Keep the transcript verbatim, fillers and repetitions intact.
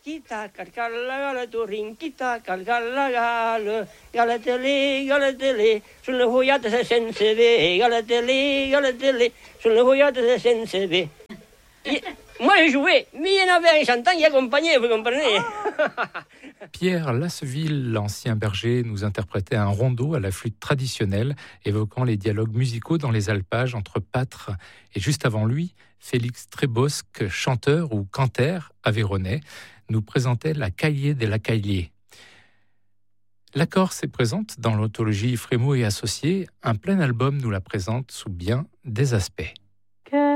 Kita calcalla galatorin, kita calcalla gal, galatele, galatele, sulle voiate senza ve, galatele, galatele, sulle voiate senza ve. Moi j'ai joué, mais il y en avait un chantant qui accompagnait, vous comprenez? Pierre Lasseville, l'ancien berger, nous interprétait un rondeau à la flûte traditionnelle, évoquant les dialogues musicaux dans les alpages entre pâtres. Et juste avant lui, Félix Trébosque, chanteur ou cantaire aveyronnais, nous présentait la Caillée des Lacailliers. La Corse est présente dans l'anthologie Frémaux et Associés. Un plein album nous la présente sous bien des aspects.